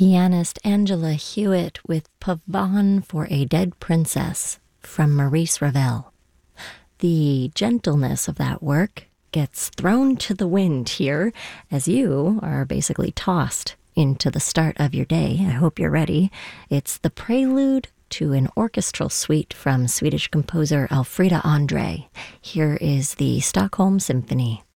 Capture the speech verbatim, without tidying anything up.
Pianist Angela Hewitt with Pavane for a Dead Princess from Maurice Ravel. The gentleness of that work gets thrown to the wind here as you are basically tossed into the start of your day. I hope you're ready. It's the prelude to an orchestral suite from Swedish composer Elfrida Andre. Here is the Stockholm Symphony.